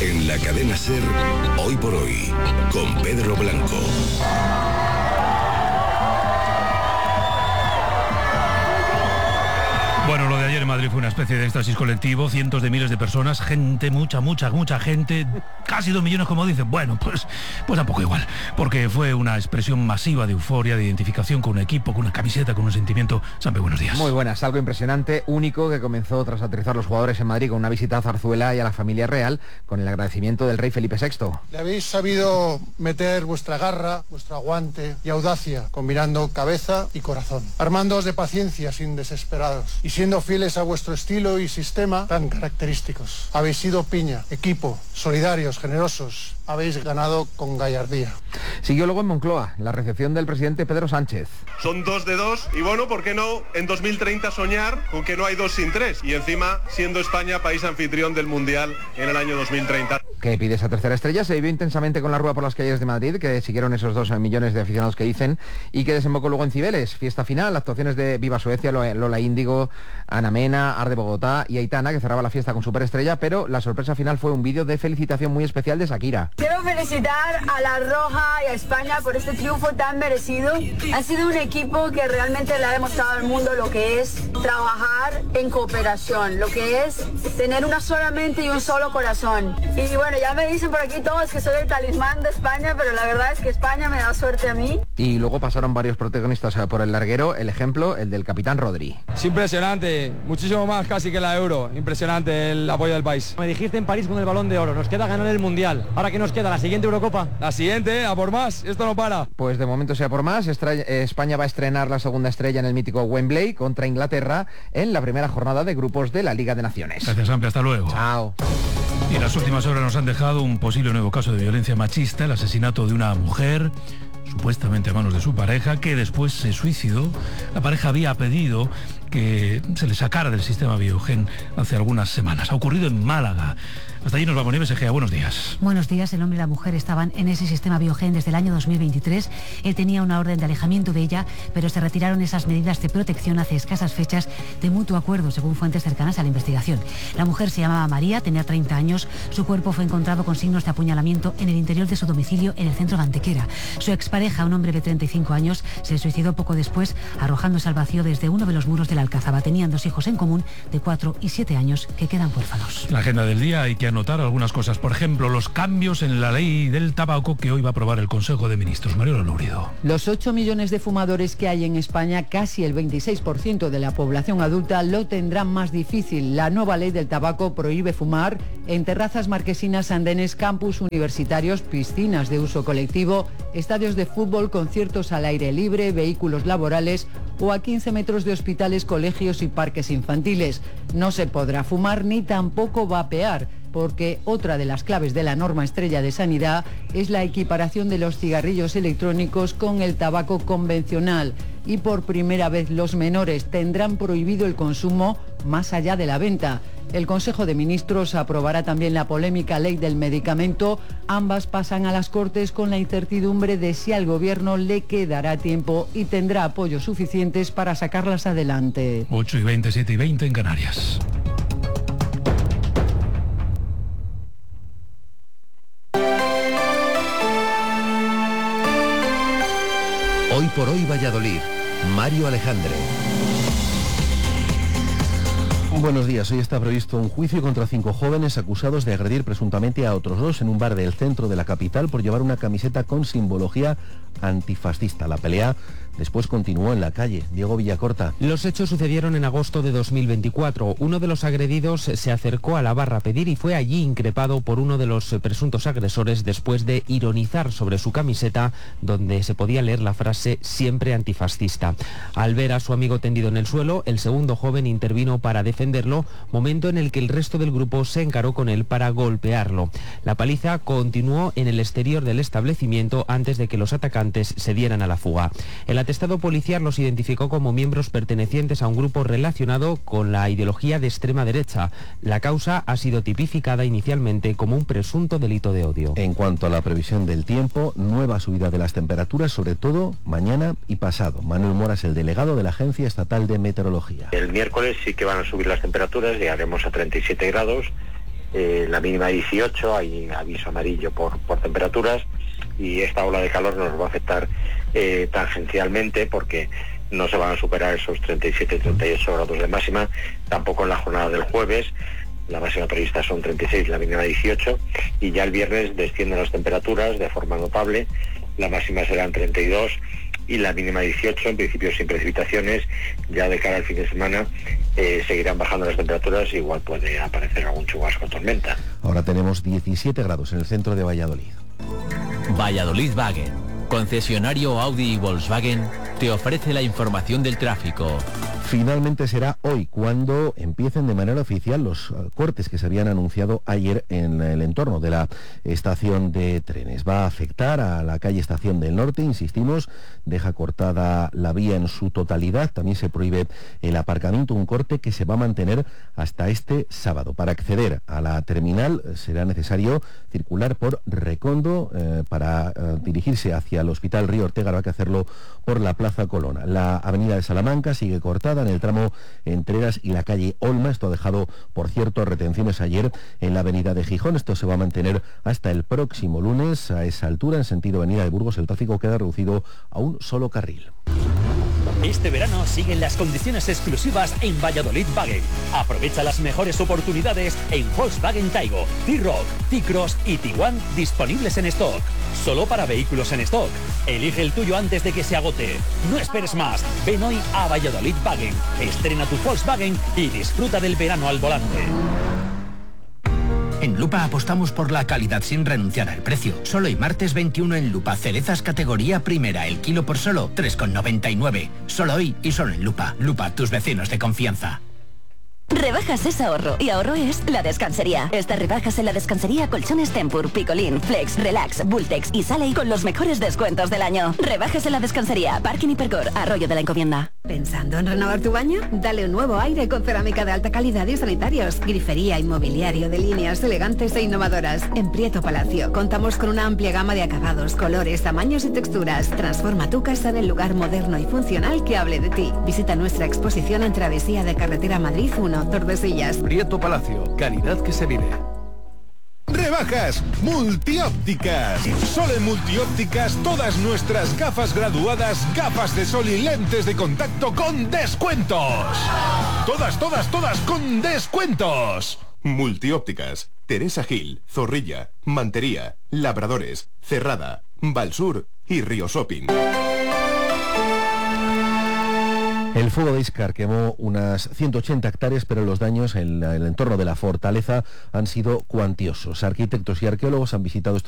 En la cadena SER, Hoy por Hoy, con Pedro Blanco. Bueno, lo de ayer en Madrid fue una especie de éxtasis colectivo, cientos de miles de personas, gente, mucha gente, casi 2 millones como dicen. Bueno, pues tampoco igual, porque fue una expresión masiva de euforia, de identificación con un equipo, con una camiseta, con un sentimiento. Sampe, buenos días. Muy buenas, algo impresionante, único, que comenzó tras aterrizar los jugadores en Madrid con una visita a Zarzuela y a la familia real, con el agradecimiento del rey Felipe VI. Le habéis sabido meter vuestra garra, vuestro aguante y audacia, combinando cabeza y corazón, armándoos de paciencia sin desesperados y siendo fieles a vuestro estilo y sistema tan característicos. Habéis sido piña, equipo, solidarios, generosos. Habéis ganado con gallardía. Siguió luego en Moncloa la recepción del presidente Pedro Sánchez. Son 2 de 2 y bueno, ¿por qué no en 2030 soñar con que no hay 2 sin 3? Y encima siendo España país anfitrión del Mundial en el año 2030. Que pide esa tercera estrella, se vivió intensamente con la rúa por las calles de Madrid, que siguieron esos 2 millones de aficionados que dicen, y que desembocó luego en Cibeles. Fiesta final, actuaciones de Viva Suecia, Lola Índigo, Ana Mena, Arde Bogotá y Aitana, que cerraba la fiesta con superestrella, pero la sorpresa final fue un vídeo de felicitación muy especial de Shakira. Quiero felicitar a La Roja y a España por este triunfo tan merecido. Ha sido un equipo que realmente le ha demostrado al mundo lo que es trabajar en cooperación, lo que es tener una sola mente y un solo corazón. Y bueno, ya me dicen por aquí todos que soy el talismán de España, pero la verdad es que España me da suerte a mí. Y luego pasaron varios protagonistas por el larguero, el ejemplo, el del capitán Rodri. Es impresionante, muchísimo más casi que la Euro, impresionante el apoyo del país. Me dijiste en París con el Balón de Oro, nos queda ganar el Mundial. ¿Ahora qué nos queda? ¿La siguiente Eurocopa? La siguiente, a por más, esto no para. Pues de momento sea por más, España va a estrenar la segunda estrella en el mítico Wembley contra Inglaterra en la primera jornada de grupos de la Liga de Naciones. Gracias, Ampe, hasta luego. Chao. Y las últimas horas nos han dejado un posible nuevo caso de violencia machista, el asesinato de una mujer, supuestamente a manos de su pareja, que después se suicidó. La pareja había pedido que se le sacara del sistema Biogen hace algunas semanas. Ha ocurrido en Málaga. Hasta allí nos vamos, Nieves Egea. Buenos días. Buenos días. El hombre y la mujer estaban en ese sistema Biogen desde el año 2023. Él tenía una orden de alejamiento de ella, pero se retiraron esas medidas de protección hace escasas fechas de mutuo acuerdo, según fuentes cercanas a la investigación. La mujer se llamaba María, tenía 30 años. Su cuerpo fue encontrado con signos de apuñalamiento en el interior de su domicilio en el centro de Antequera. Su expareja, un hombre de 35 años, se suicidó poco después, arrojándose al vacío desde uno de los muros de la Alcazaba. Tenían 2 hijos en común de 4 y 7 años que quedan huérfanos. La agenda del día hay que anotar algunas cosas. Por ejemplo, los cambios en la ley del tabaco que hoy va a aprobar el Consejo de Ministros. Mariola Lourido. Los 8 millones de fumadores que hay en España, casi el 26% de la población adulta, lo tendrán más difícil. La nueva ley del tabaco prohíbe fumar en terrazas marquesinas, andenes, campus universitarios, piscinas de uso colectivo, estadios de fútbol, conciertos al aire libre, vehículos laborales o a 15 metros de hospitales, colegios y parques infantiles. No se podrá fumar ni tampoco vapear, porque otra de las claves de la norma estrella de sanidad es la equiparación de los cigarrillos electrónicos con el tabaco convencional. Y por primera vez los menores tendrán prohibido el consumo más allá de la venta. El Consejo de Ministros aprobará también la polémica ley del medicamento. Ambas pasan a las Cortes con la incertidumbre de si al Gobierno le quedará tiempo y tendrá apoyos suficientes para sacarlas adelante. 8:20, 7:20 en Canarias. Hoy por Hoy Valladolid, Mario Alejandre. Buenos días. Hoy está previsto un juicio contra 5 jóvenes acusados de agredir presuntamente a otros 2 en un bar del centro de la capital por llevar una camiseta con simbología antifascista. La pelea después continuó en la calle. Diego Villacorta. Los hechos sucedieron en agosto de 2024. Uno de los agredidos se acercó a la barra a pedir y fue allí increpado por uno de los presuntos agresores después de ironizar sobre su camiseta donde se podía leer la frase siempre antifascista. Al ver a su amigo tendido en el suelo, el segundo joven intervino para defenderlo, momento en el que el resto del grupo se encaró con él para golpearlo. La paliza continuó en el exterior del establecimiento antes de que los atacantes se dieran a la fuga. El atestado policial los identificó como miembros pertenecientes a un grupo relacionado con la ideología de extrema derecha. La causa ha sido tipificada inicialmente como un presunto delito de odio. En cuanto a la previsión del tiempo, nueva subida de las temperaturas, sobre todo mañana y pasado. Manuel Moras, el delegado de la Agencia Estatal de Meteorología. El miércoles sí que van a subir las temperaturas, llegaremos a 37 grados la mínima 18, hay aviso amarillo por temperaturas, y esta ola de calor nos va a afectar tangencialmente, porque no se van a superar esos 37-38 grados de máxima, tampoco en la jornada del jueves. La máxima prevista son 36, la mínima 18, y ya el viernes descienden las temperaturas de forma notable. La máxima serán 32 y la mínima 18, en principio sin precipitaciones. Ya de cara al fin de semana seguirán bajando las temperaturas, igual puede aparecer algún chubasco o tormenta. Ahora tenemos 17 grados en el centro de Valladolid. Valladolid Wagen, concesionario Audi y Volkswagen, te ofrece la información del tráfico. Finalmente será hoy cuando empiecen de manera oficial los cortes que se habían anunciado ayer en el entorno de la estación de trenes. Va a afectar a la calle Estación del Norte, insistimos, deja cortada la vía en su totalidad. También se prohíbe el aparcamiento, un corte que se va a mantener hasta este sábado. Para acceder a la terminal será necesario circular por Recondo. Para dirigirse hacia el Hospital Río Ortega habrá que hacerlo por la Plaza Colón. La avenida de Salamanca sigue cortada en el tramo entre Eras y la calle Olma. Esto ha dejado, por cierto, retenciones ayer en la avenida de Gijón. Esto se va a mantener hasta el próximo lunes. A esa altura, en sentido avenida de Burgos, el tráfico queda reducido a un solo carril. Este verano siguen las condiciones exclusivas en Valladolid Wagen. Aprovecha las mejores oportunidades en Volkswagen Taigo, T-Roc, T-Cross y Tiguan disponibles en stock. Solo para vehículos en stock. Elige el tuyo antes de que se agote. No esperes más. Ven hoy a Valladolid Wagen. Estrena tu Volkswagen y disfruta del verano al volante. En Lupa apostamos por la calidad sin renunciar al precio. Solo hoy martes 21 en Lupa, cerezas categoría primera, el kilo por solo 3,99. Solo hoy y solo en Lupa. Lupa, tus vecinos de confianza. Rebajas es ahorro, y ahorro es La Descansería. Estas rebajas en La Descansería: colchones Tempur, Picolín, Flex, Relax, Bultex y Sale con los mejores descuentos del año. Rebajas en La Descansería, Parking Hipercor, Arroyo de la Encomienda. ¿Pensando en renovar tu baño? Dale un nuevo aire con cerámica de alta calidad y sanitarios. Grifería y mobiliario de líneas elegantes e innovadoras. En Prieto Palacio contamos con una amplia gama de acabados, colores, tamaños y texturas. Transforma tu casa en el lugar moderno y funcional que hable de ti. Visita nuestra exposición en Travesía de Carretera Madrid 1, Tordesillas. Prieto Palacio, calidad que se vive. Rebajas Multiópticas. Solo en Multiópticas todas nuestras gafas graduadas, gafas de sol y lentes de contacto con descuentos. Todas con descuentos. Multiópticas. Teresa Gil, Zorrilla, Mantería, Labradores, Cerrada, Valsur y Río Shopping. El fuego de Íscar quemó unas 180 hectáreas, pero los daños en el entorno de la fortaleza han sido cuantiosos. Arquitectos y arqueólogos han visitado estos